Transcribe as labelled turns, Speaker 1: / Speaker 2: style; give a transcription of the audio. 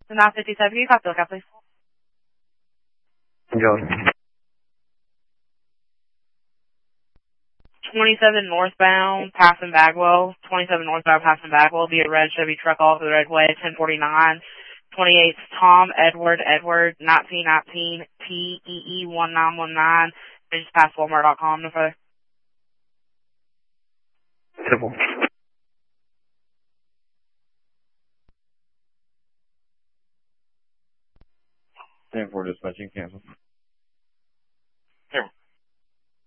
Speaker 1: The 957, can you copy the lookout, please?
Speaker 2: Joey.
Speaker 1: 27 northbound, passing Bagwell. 27 northbound, passing Bagwell. Be a red Chevy truck off the red way, 1049. 28 Tom Edward 1919 PEE1919. They just passed Walmart.com. No further.
Speaker 2: Simple.
Speaker 3: 10-4 dispatching, cancel.